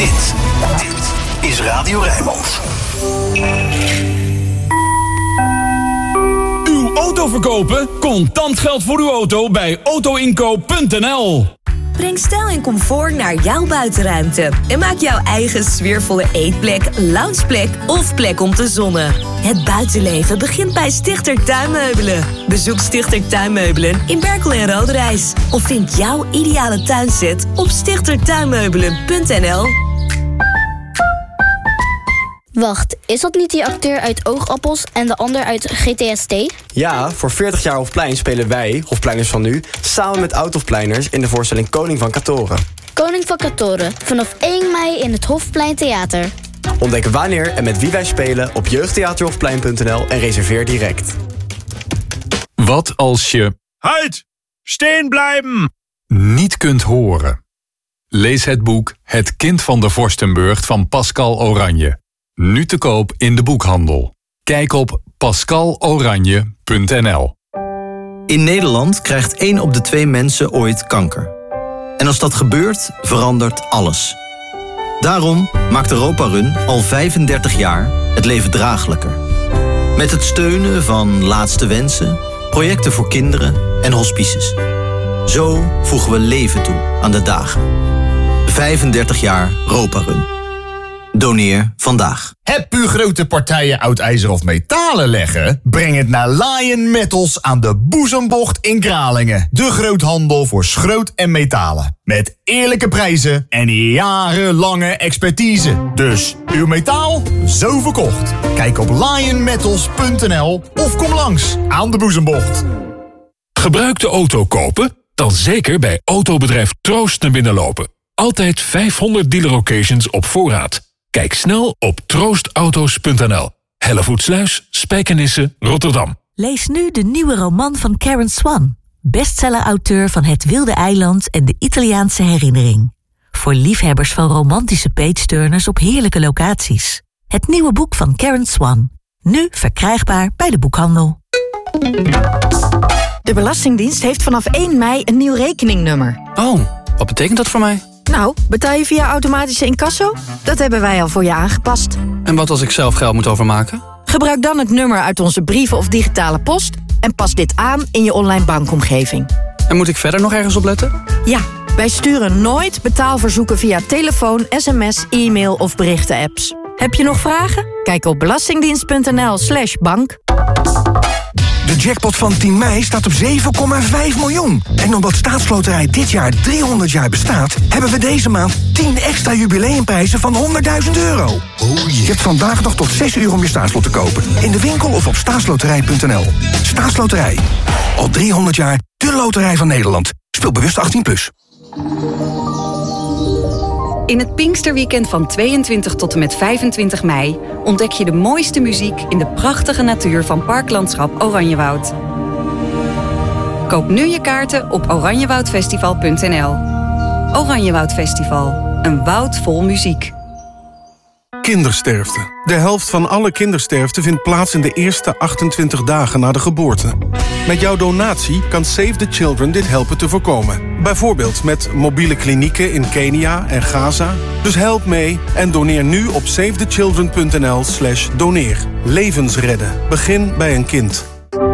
Dit is Radio Rijnmond. Uw auto verkopen? Contant geld voor uw auto bij autoinkoop.nl. Breng stijl en comfort naar jouw buitenruimte. En maak jouw eigen sfeervolle eetplek, loungeplek of plek om te zonnen. Het buitenleven begint bij Stichter Tuinmeubelen. Bezoek Stichter Tuinmeubelen in Berkel en Roderijs. Of vind jouw ideale tuinset op stichtertuinmeubelen.nl. Wacht, is dat niet die acteur uit Oogappels en de ander uit GTST? Ja, voor 40 jaar Hofplein spelen wij, Hofpleiners van nu, samen met oud-Hofpleiners in de voorstelling Koning van Katoren. Koning van Katoren, vanaf 1 mei in het Hofplein Theater. Ontdek wanneer en met wie wij spelen op jeugdtheaterhofplein.nl en reserveer direct. Wat als je... Halt! Stehen blijven! ...niet kunt horen? Lees het boek Het kind van de Vorstenburg van Pascal Oranje. Nu te koop in de boekhandel. Kijk op pascaloranje.nl. In Nederland krijgt 1 op de 2 mensen ooit kanker. En als dat gebeurt, verandert alles. Daarom maakt Europa Run al 35 jaar het leven draaglijker. Met het steunen van Laatste Wensen, projecten voor kinderen en hospices. Zo voegen we leven toe aan de dagen. 35 jaar Europa Run. Doneer vandaag. Heb u grote partijen oud ijzer of metalen leggen? Breng het naar Lion Metals aan de Boezembocht in Kralingen. De groothandel voor schroot en metalen. Met eerlijke prijzen en jarenlange expertise. Dus uw metaal, zo verkocht. Kijk op lionmetals.nl of kom langs aan de Boezembocht. Gebruikte auto kopen? Dan zeker bij autobedrijf Troost naar binnen lopen. Altijd 500 dealer-occasions op voorraad. Kijk snel op troostauto's.nl. Hellevoetsluis, Spijkenisse, Rotterdam. Lees nu de nieuwe roman van Karen Swan. Bestseller-auteur van Het Wilde Eiland en de Italiaanse Herinnering. Voor liefhebbers van romantische page-turners op heerlijke locaties. Het nieuwe boek van Karen Swan. Nu verkrijgbaar bij de boekhandel. De Belastingdienst heeft vanaf 1 mei een nieuw rekeningnummer. Oh, wat betekent dat voor mij? Nou, betaal je via automatische incasso? Dat hebben wij al voor je aangepast. En wat als ik zelf geld moet overmaken? Gebruik dan het nummer uit onze brieven of digitale post en pas dit aan in je online bankomgeving. En moet ik verder nog ergens op letten? Ja, wij sturen nooit betaalverzoeken via telefoon, sms, e-mail of berichten-apps. Heb je nog vragen? Kijk op belastingdienst.nl/bank. De jackpot van 10 mei staat op 7,5 miljoen. En omdat Staatsloterij dit jaar 300 jaar bestaat, hebben we deze maand 10 extra jubileumprijzen van €100.000. Je hebt vandaag nog tot 6 uur om je staatslot te kopen. In de winkel of op staatsloterij.nl. Staatsloterij. Al 300 jaar de loterij van Nederland. Speel bewust 18+. In het Pinksterweekend van 22 tot en met 25 mei... ontdek je de mooiste muziek in de prachtige natuur van Parklandschap Oranjewoud. Koop nu je kaarten op oranjewoudfestival.nl. Oranjewoud Festival, een woud vol muziek. Kindersterfte. De helft van alle kindersterfte vindt plaats in de eerste 28 dagen na de geboorte. Met jouw donatie kan Save the Children dit helpen te voorkomen. Bijvoorbeeld met mobiele klinieken in Kenia en Gaza. Dus help mee en doneer nu op savethechildren.nl/doneer. Levens redden. Begin bij een kind.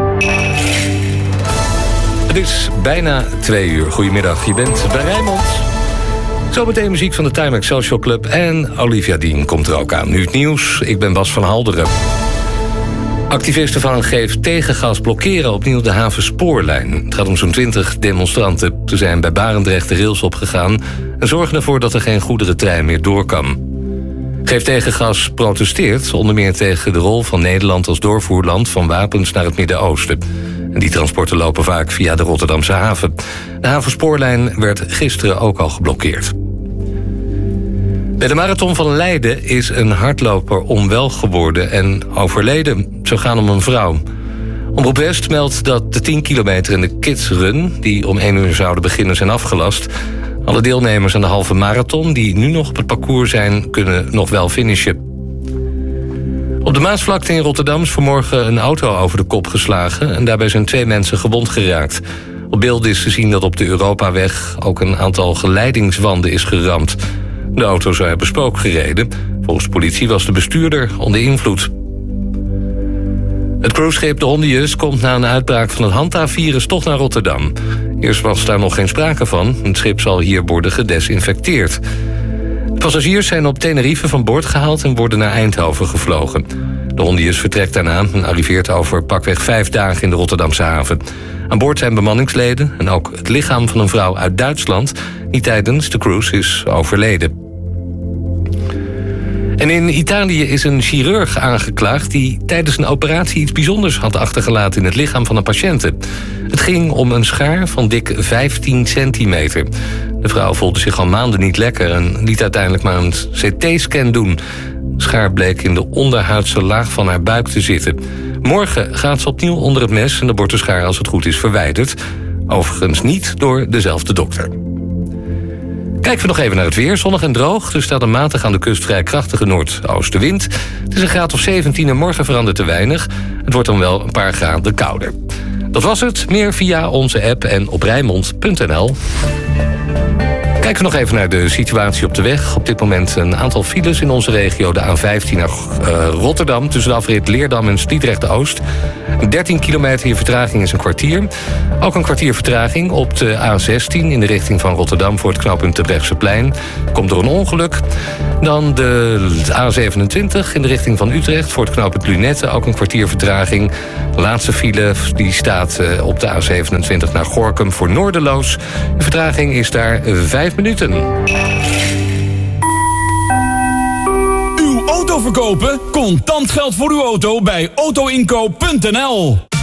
Het is bijna 2 uur. Goedemiddag, je bent bij Rijnmond. Zometeen muziek van de Timex Social Club en Olivia Dean komt er ook aan. Nu het nieuws, ik ben Bas van Halderen. Activisten van Geef Tegengas blokkeren opnieuw de Havenspoorlijn. Het gaat om zo'n 20 demonstranten. Ze zijn bij Barendrecht de rails opgegaan en zorgen ervoor dat er geen goederentrein meer door kan. Geef Tegengas protesteert onder meer tegen de rol van Nederland als doorvoerland van wapens naar het Midden-Oosten. En die transporten lopen vaak via de Rotterdamse haven. De Havenspoorlijn werd gisteren ook al geblokkeerd. Bij de Marathon van Leiden is een hardloper onwel geworden en overleden. Het zou gaan om een vrouw. Omroep West meldt dat de 10 kilometer en de kidsrun, die om 1 uur zouden beginnen, zijn afgelast. Alle deelnemers aan de halve marathon die nu nog op het parcours zijn, kunnen nog wel finishen. Op de Maasvlakte in Rotterdam is vanmorgen een auto over de kop geslagen en daarbij zijn 2 mensen gewond geraakt. Op beelden is te zien dat op de Europaweg ook een aantal geleidingswanden is geramd. De auto zou hebben spook gereden. Volgens de politie was de bestuurder onder invloed. Het cruiseschip de Hondius komt na een uitbraak van het Hanta-virus toch naar Rotterdam. Eerst was daar nog geen sprake van. Het schip zal hier worden gedesinfecteerd. De passagiers zijn op Tenerife van boord gehaald en worden naar Eindhoven gevlogen. De Hondius vertrekt daarna en arriveert over pakweg 5 dagen in de Rotterdamse haven. Aan boord zijn bemanningsleden en ook het lichaam van een vrouw uit Duitsland die tijdens de cruise is overleden. En in Italië is een chirurg aangeklaagd die tijdens een operatie iets bijzonders had achtergelaten in het lichaam van een patiënte. Het ging om een schaar van dik 15 centimeter. De vrouw voelde zich al maanden niet lekker en liet uiteindelijk maar een CT-scan doen. De schaar bleek in de onderhuidse laag van haar buik te zitten. Morgen gaat ze opnieuw onder het mes en dan wordt de schaar als het goed is verwijderd. Overigens niet door dezelfde dokter. Kijken we nog even naar het weer. Zonnig en droog. Er staat een matig aan de kust vrij krachtige noordoostenwind. Het is een graad of 17 en morgen verandert er weinig. Het wordt dan wel een paar graden kouder. Dat was het. Meer via onze app en op Rijnmond.nl. Kijken we nog even naar de situatie op de weg. Op dit moment een aantal files in onze regio. De A15 naar Rotterdam tussen de afrit Leerdam en Sliedrecht-Oost. 13 kilometer, je vertraging is een kwartier. Ook een kwartier vertraging op de A16 in de richting van Rotterdam voor het knooppunt Terbrechtseplein. Komt door een ongeluk. Dan de A27 in de richting van Utrecht voor het knooppunt Lunette. Ook een kwartier vertraging. De laatste file die staat op de A27 naar Gorinchem voor Noorderloos. De vertraging is daar 5 minuten. Uw auto verkopen? Contant geld voor uw auto bij autoinkoop.nl.